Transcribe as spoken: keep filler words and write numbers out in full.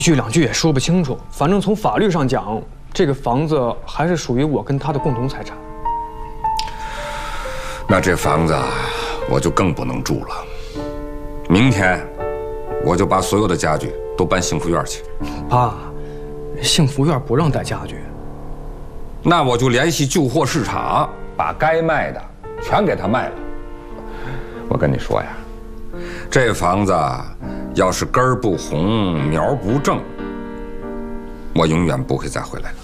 句两句也说不清楚。反正从法律上讲，这个房子还是属于我跟他的共同财产。 那这房子我就更不能住了。明天我就把所有的家具都搬幸福院去。 爸，幸福院不让带家具。 那我就联系旧货市场，把该卖的全给他卖了。我跟你说呀，这房子要是根儿不红，苗不正，我永远不会再回来了。